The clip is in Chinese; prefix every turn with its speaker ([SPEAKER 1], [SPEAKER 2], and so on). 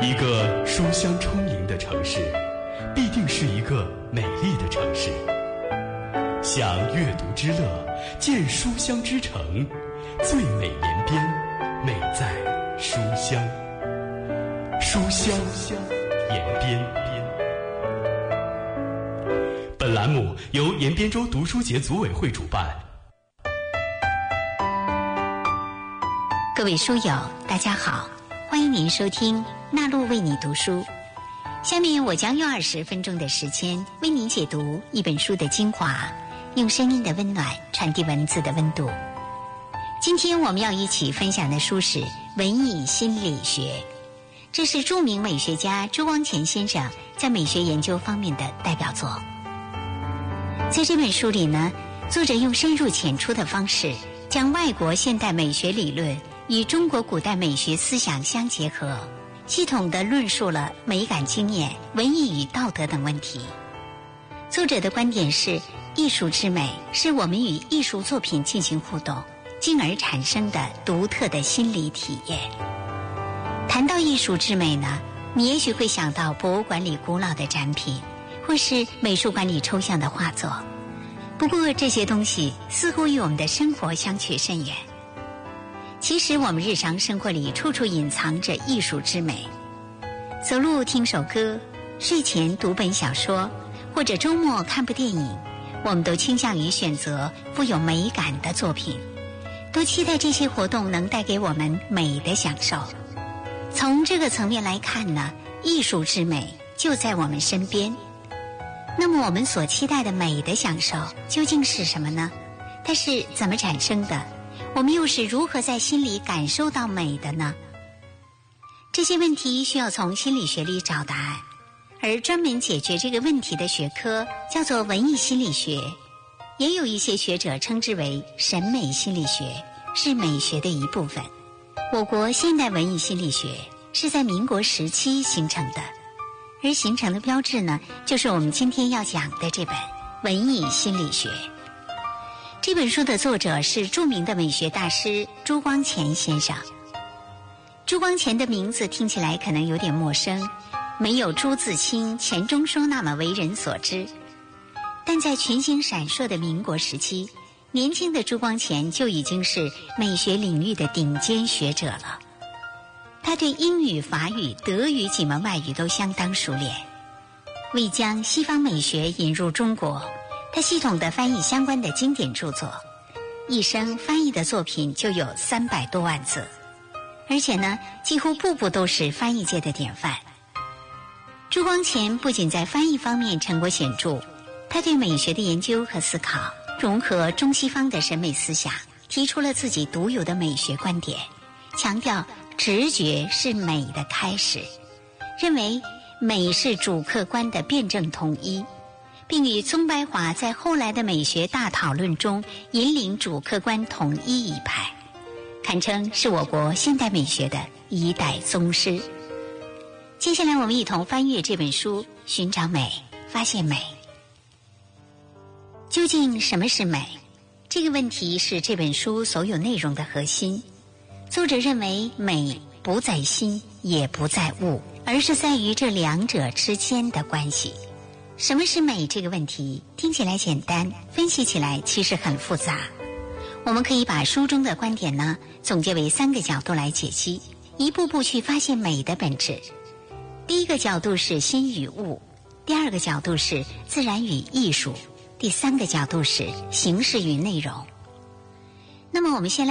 [SPEAKER 1] 一个书香充盈的城市，必定是一个美丽的城市。享阅读之乐，见书香之城，最美延边，美在书香。书香延边。本栏目由延边州读书节组委会主办。
[SPEAKER 2] 各位书友，大家好，欢迎您收听纳露为你读书。下面我将用20分钟的时间为您解读一本书的精华，用声音的温暖传递文字的温度。今天我们要一起分享的书是《文艺心理学》，这是著名美学家朱光潜先生在美学研究方面的代表作。在这本书里呢，作者用深入浅出的方式，将外国现代美学理论与中国古代美学思想相结合，系统地论述了美感经验、文艺与道德等问题。作者的观点是，艺术之美是我们与艺术作品进行互动，进而产生的独特的心理体验。谈到艺术之美呢，你也许会想到博物馆里古老的展品，或是美术馆里抽象的画作。不过这些东西似乎与我们的生活相去甚远。其实我们日常生活里处处隐藏着艺术之美。走路听首歌，睡前读本小说，或者周末看部电影，我们都倾向于选择富有美感的作品，都期待这些活动能带给我们美的享受。从这个层面来看呢，艺术之美就在我们身边。那么我们所期待的美的享受究竟是什么呢？它是怎么产生的？我们又是如何在心里感受到美的呢？这些问题需要从心理学里找答案，而专门解决这个问题的学科叫做文艺心理学，也有一些学者称之为审美心理学，是美学的一部分。我国现代文艺心理学是在民国时期形成的，而形成的标志呢，就是我们今天要讲的这本《文艺心理学》。这本书的作者是著名的美学大师朱光潜先生。朱光潜的名字听起来可能有点陌生，没有朱自清、钱钟书那么为人所知。但在群星闪烁的民国时期，年轻的朱光潜就已经是美学领域的顶尖学者了。他对英语、法语、德语几门外语都相当熟练。为将西方美学引入中国，他系统地翻译相关的经典著作，一生翻译的作品就有300多万字，而且呢，几乎步步都是翻译界的典范。朱光潜不仅在翻译方面成果显著，他对美学的研究和思考融合中西方的审美思想，提出了自己独有的美学观点，强调直觉是美的开始，认为美是主客观的辩证统一，并与宗白华在后来的美学大讨论中引领主客观统一一派，堪称是我国现代美学的一代宗师。接下来我们一同翻阅这本书，寻找美，发现美。究竟什么是美？这个问题是这本书所有内容的核心。作者认为美不在心，也不在物，而是在于这两者之间的关系。什么是美这个问题听起来简单，分析起来其实很复杂。我们可以把书中的观点呢总结为3个角度来解析，一步步去发现美的本质。第一个角度是心与物，第二个角度是自然与艺术，第3个角度是形式与内容。那么我们先来